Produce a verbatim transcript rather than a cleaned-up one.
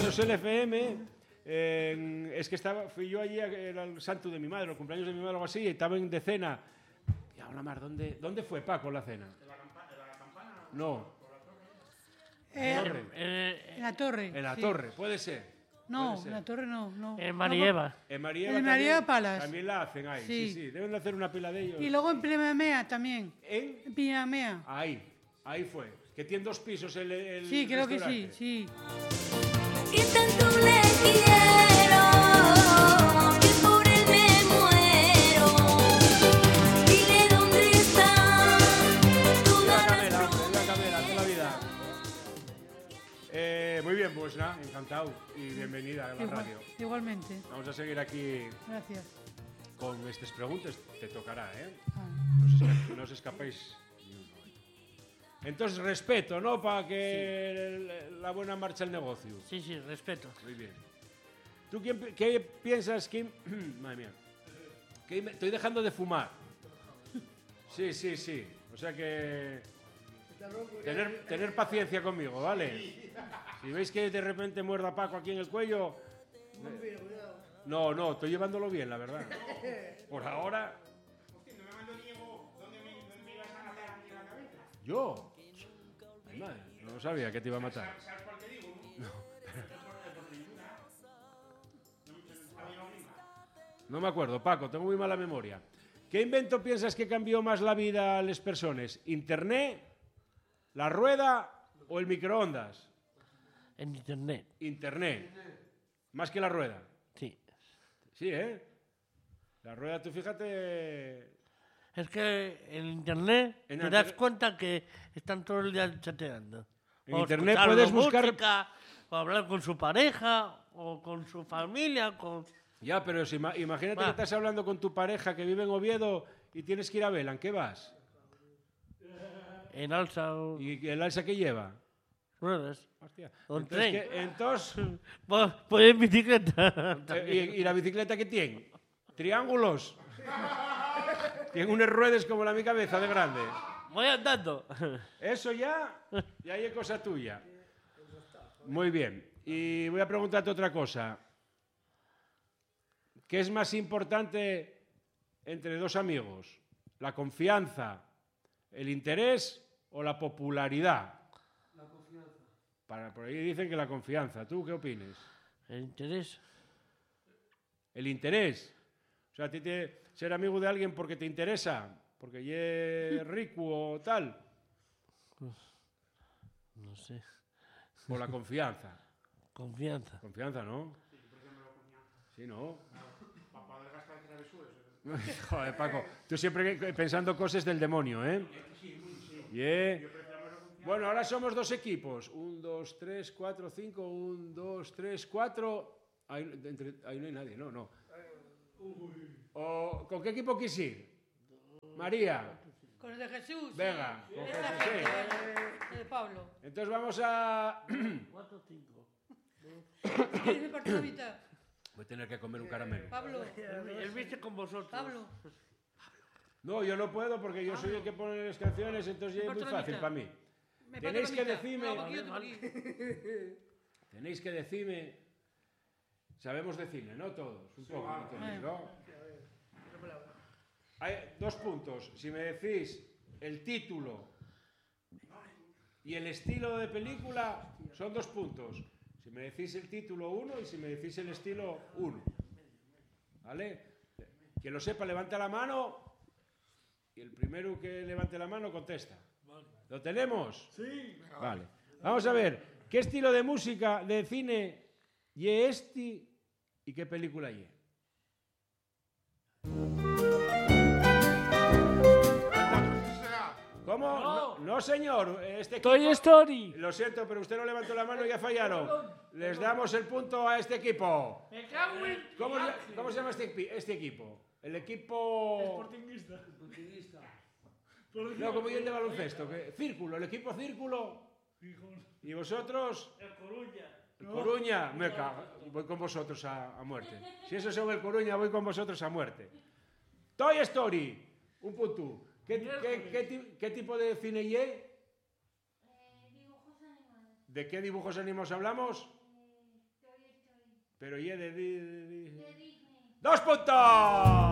Carlos L F M, eh, es que estaba, fui yo allí, era el santo de mi madre, el cumpleaños de mi madre o algo así, y estaba en de cena. Y ahora más, ¿dónde, ¿dónde fue Paco la cena? ¿En la, la campana? No. Eh, Torre. eh, en la torre. En la sí. torre, puede ser. No, puede ser. en la torre no. no. En Marieva. En Marieva, En Marieva también, Palas. también la hacen ahí, sí. sí, sí. Deben de hacer una pila de ellos. Y luego en Pinamea también. ¿En? En Pinamea. Ahí, ahí fue. Que tiene dos pisos el, el Sí, creo que sí, restaurante. sí. Que tanto le quiero, que por él me muero. Dile dónde está Viva toda Camela, la hombre, viva Camela, toda la vida. Eh, muy bien, pues nada, encantado y bienvenida a la Igual- radio. igualmente. Vamos a seguir aquí Gracias. con estas preguntas. Te tocará, ¿eh? Ah. No os, esca- no os escapéis ni uno. Entonces, respeto, ¿no? Para que el- la buena marcha el negocio. Sí, sí, respeto. Muy bien. ¿Tú quién pi- qué piensas que... Madre mía. Que me- estoy dejando de fumar. Sí, sí, sí. O sea que... Tener, tener paciencia conmigo, ¿vale? Si veis que de repente muerda Paco aquí en el cuello... No, no, estoy llevándolo bien, la verdad. Por ahora... ¿Yo? Ay, madre, no sabía que te iba a matar. No me acuerdo, Paco, tengo muy mala memoria. ¿Qué invento piensas que cambió más la vida a las personas? ¿Internet, la rueda o el microondas? En internet. Internet. Más que la rueda. Sí. Sí, ¿eh? La rueda, tú fíjate... Es que en internet En te inter- das cuenta que están todo el día chateando. En O internet escuchando puedes buscar- música, o hablar con su pareja, o con su familia, con... Ya, pero si, ima- imagínate Va. que estás hablando con tu pareja que vive en Oviedo y tienes que ir a Vela, ¿en qué vas? En alza o ¿Y el alza que lleva? ruedas. Hostia. O en Entonces, tren. ¿qué- entonces Pues, pues en bicicleta. eh, ¿y, y la bicicleta qué tiene? ¿Triángulos? Tiene unas ruedas como la mi cabeza de grande. Voy andando. Eso ya, ya es cosa tuya. Muy bien. Y voy a preguntarte otra cosa. ¿Qué es más importante entre dos amigos? ¿La confianza, el interés o la popularidad? La confianza. Para, por ahí dicen que la confianza. ¿Tú qué opinas? El interés. El interés. O sea, a ti te, ser amigo de alguien porque te interesa, porque es rico o tal, No sé. o la confianza. Confianza. Confianza, ¿no? Sí, ¿no? Joder, Paco, tú siempre pensando cosas del demonio, ¿eh? Yeah. Bueno, ahora somos dos equipos. Un, dos, tres, cuatro, cinco. Un, dos, tres, cuatro. Ahí, entre- ahí no hay nadie, no, no. O, ¿con qué equipo quieres ir? María. Con el de Jesús. Venga, sí. con Esta Jesús, gente, sí. el de Pablo. Entonces vamos a... Cuatro, cinco. ¿Quieres me parto la mitad? Voy a tener que comer un caramelo. Pablo. Él viste con vosotros. Pablo. No, yo no puedo porque yo soy el que pone las canciones, entonces ya es muy Parto la fácil mitad. para mí. Me Tenéis parto la que mitad. decirme- No, porque yo tengo que ir. Tenéis que decirme... Sabemos decirle, ¿no? Todos, un poco, ¿no? Todos, ¿no? Hay dos puntos. Si me decís el título y el estilo de película, son dos puntos. Si me decís el título, uno, y si me decís el estilo, uno. ¿Vale? Quien lo sepa, levanta la mano y el primero que levante la mano contesta. ¿Lo tenemos? Sí. Vale. Vamos a ver, ¿qué estilo de música, de cine, ye este y qué película ye? ¿Cómo? No, no, señor. Este equipo... Toy Story. Lo siento, pero usted no levantó la mano y ya fallaron. Les damos el punto a este equipo. Me cago en... ¿Cómo, se- cómo se llama este, equi- este equipo? El equipo... Sportingista. No, como yo el de baloncesto. que- Círculo, el equipo Círculo. ¿Y vosotros? El Coruña. El Coruña. Me cago. Voy con vosotros a, a muerte. Si eso son el Coruña, voy con vosotros a muerte. Toy Story. Un punto. ¿Qué, qué, qué, ti- qué tipo de cine ye? Eh, dibujos animados. ¿De qué dibujos animados hablamos? Eh, Pero y de, di- de di- ¡Dos puntos!